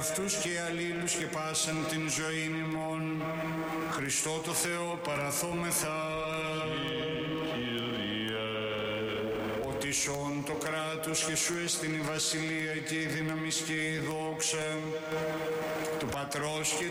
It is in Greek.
αυτούς και αλλήλους και πάσαν την ζωή ημών, Χριστό το Θεό παραθόμεθα. Ότι σών το κράτος και σου εστιν η βασιλεία και η δύναμις και η δόξα του Πατρός και